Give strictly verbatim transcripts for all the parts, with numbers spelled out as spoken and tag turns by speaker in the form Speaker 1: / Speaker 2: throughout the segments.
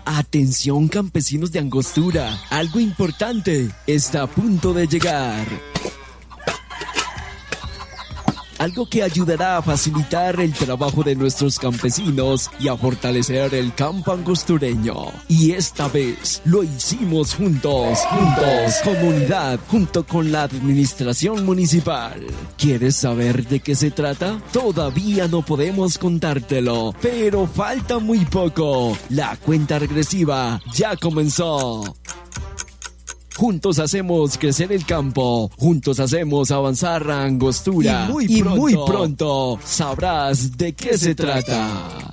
Speaker 1: Atención, campesinos de Angostura, algo importante está a punto de llegar. Algo que ayudará a facilitar el trabajo de nuestros campesinos y a fortalecer el campo angostureño. Y esta vez lo hicimos juntos, juntos, comunidad, junto con la administración municipal. ¿Quieres saber de qué se trata? Todavía no podemos contártelo, pero falta muy poco. La cuenta regresiva ya comenzó. Juntos hacemos crecer el campo, juntos hacemos avanzar a Angostura y muy pronto, y muy pronto sabrás de qué se trata.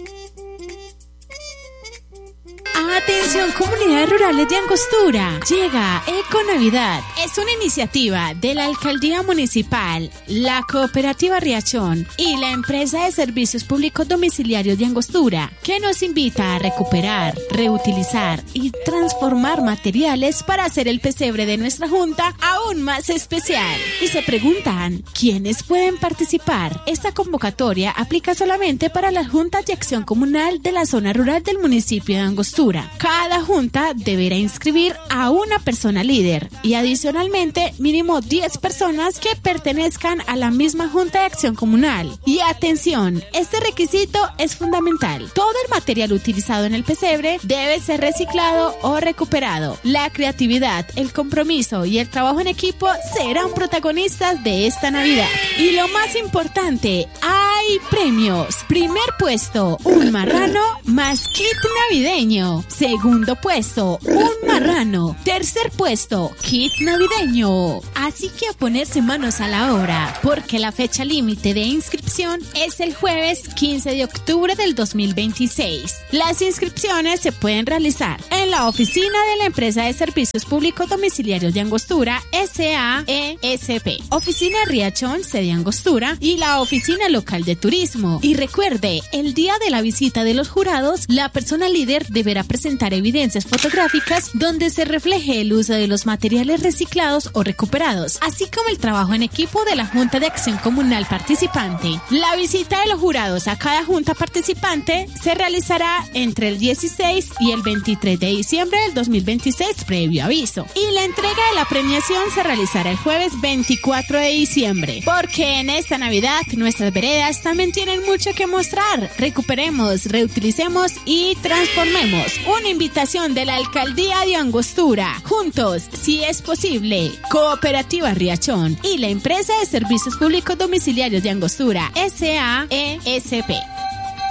Speaker 2: Atención, comunidades rurales de Angostura. Llega Econavidad. Es una iniciativa de la Alcaldía Municipal, la Cooperativa Riachón y la Empresa de Servicios Públicos Domiciliarios de Angostura, que nos invita a recuperar, reutilizar y transformar materiales para hacer el pesebre de nuestra junta aún más especial. Y se preguntan, ¿quiénes pueden participar? Esta convocatoria aplica solamente para las juntas de acción comunal de la zona rural del municipio de Angostura. Cada junta deberá inscribir a una persona líder y adicionalmente mínimo diez personas que pertenezcan a la misma junta de acción comunal. Y atención, este requisito es fundamental. Todo el material utilizado en el pesebre debe ser reciclado o recuperado. La creatividad, el compromiso y el trabajo en equipo serán protagonistas de esta Navidad. Y lo más importante, hay premios. Primer puesto, un marrano más kit navideño. Segundo puesto, un marrano. Tercer puesto, kit navideño. Así que a ponerse manos a la obra, porque la fecha límite de inscripción es el jueves quince de octubre del dos mil veintiséis. Las inscripciones se pueden realizar en la oficina de la Empresa de Servicios Públicos Domiciliarios de Angostura, S A E S P, Oficina Riachón, sede Angostura, y la Oficina Local de Turismo. Y recuerde, el día de la visita de los jurados, la persona líder deberá presentar evidencias fotográficas donde se refleje el uso de los materiales reciclados o recuperados, así como el trabajo en equipo de la Junta de Acción Comunal participante. La visita de los jurados a cada junta participante se realizará entre el dieciséis y el veintitrés de diciembre del dos mil veintiséis, previo aviso. Y la entrega de la premiación se realizará el jueves veinticuatro de diciembre, porque en esta Navidad nuestras veredas también tienen mucho que mostrar. Recuperemos, reutilicemos y transformemos. Una invitación de la Alcaldía de Angostura. Juntos, si es posible. Cooperativa Riachón y la Empresa de Servicios Públicos Domiciliarios de Angostura, S A E S P.